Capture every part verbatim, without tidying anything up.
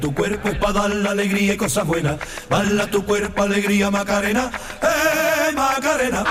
Tu cuerpo es pa' dar la alegría y cosas buenas. Bala tu cuerpo, alegría, Macarena. Hey, Macarena.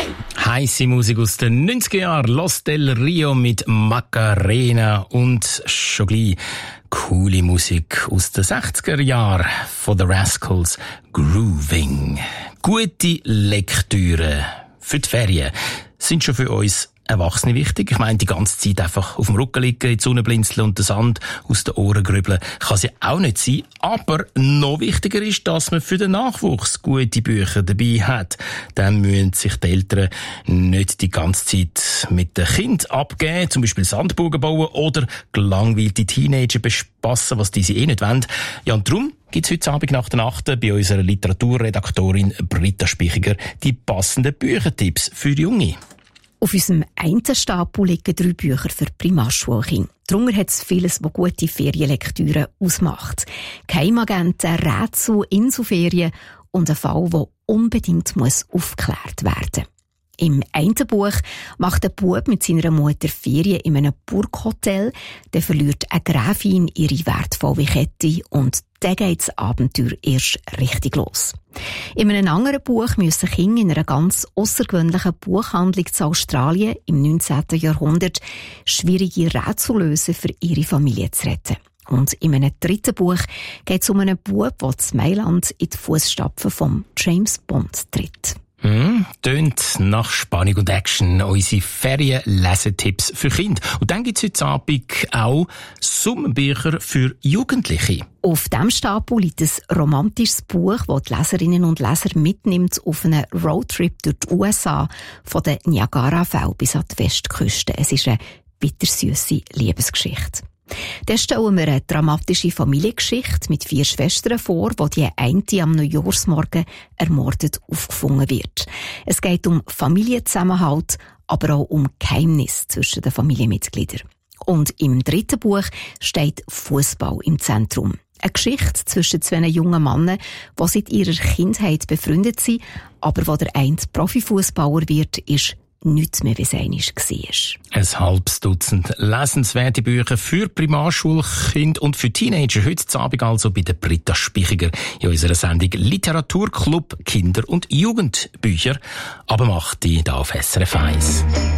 Heisse Musik aus den neunziger Jahren. Los del Rio mit Macarena. Und schon gleich coole Musik aus den sechziger Jahren von The Rascals. Grooving. Gute Lektüre für die Ferien sind schon für uns Erwachsene wichtig. Ich meine, die ganze Zeit einfach auf dem Rücken liegen, in die Sonne blinzeln und den Sand aus den Ohren grübeln, kann sie auch nicht sein. Aber noch wichtiger ist, dass man für den Nachwuchs gute Bücher dabei hat. Dann müssen sich die Eltern nicht die ganze Zeit mit den Kindern abgeben, zum Beispiel Sandburgen bauen oder gelangweilte Teenager bespassen, was diese eh nicht wollen. Ja, und darum gibt's heute Abend nach der Nacht bei unserer Literaturredaktorin Britta Spichiger die passenden Büchertipps für Junge. Auf unserem einen Stapel liegen drei Bücher für Primarschulkinder. Darunter hat es vieles, was gute Ferienlektüre ausmacht. Geheimagenten, Rätsel, Inselferien und ein Fall, der unbedingt muss aufgeklärt werden muss. Im einen Buch macht ein Bub mit seiner Mutter Ferien in einem Burghotel. Dann verliert eine Gräfin ihre wertvolle Kette und dann geht das Abenteuer erst richtig los. In einem anderen Buch müssen Kinder in einer ganz aussergewöhnlichen Buchhandlung zu Australien im neunzehnten Jahrhundert schwierige Rätsel lösen, für ihre Familie zu retten. Und in einem dritten Buch geht es um einen Bub, der in Mailand in die Fußstapfen von James Bond tritt. Hm, tönt nach Spannung und Action. Unsere Ferien-Lesetipps für Kinder. Und dann gibt es heute Abend auch Sommerbücher für Jugendliche. Auf diesem Stapel liegt ein romantisches Buch, das die Leserinnen und Leser mitnimmt auf einen Roadtrip durch die U S A, von den Niagara-Fällen bis an die Westküste. Es ist eine bittersüße Liebesgeschichte. Dann stellen wir eine dramatische Familiengeschichte mit vier Schwestern vor, wo die eine am Neujahrsmorgen ermordet aufgefunden wird. Es geht um Familienzusammenhalt, aber auch um Geheimnisse zwischen den Familienmitgliedern. Und im dritten Buch steht Fußball im Zentrum. Eine Geschichte zwischen zwei jungen Männern, die seit ihrer Kindheit befreundet sind, aber wo der eine Profifußballer wird, ist nichts mehr, wie es einmal war. Ein halbes Dutzend lesenswerte Bücher für Primarschulkinder und für Teenager. Heute Abend also bei der Britta Spichiger in unserer Sendung Literaturclub Kinder- und Jugendbücher. Aber macht die da auf S R F eins.